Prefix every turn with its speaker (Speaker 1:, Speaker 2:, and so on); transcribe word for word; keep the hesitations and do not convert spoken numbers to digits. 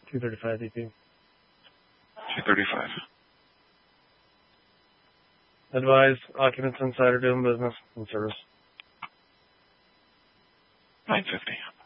Speaker 1: two thirty-five E P.
Speaker 2: two thirty-five.
Speaker 1: Advise occupants inside are doing business and service.
Speaker 2: nine fifty.